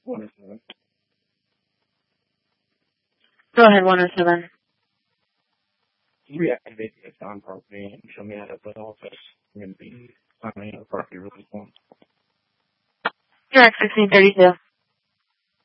107. Go ahead, 107. Can you reactivate the Exxon property and show me how to put office? I'm going to be signing a property really soon. Direct 1632.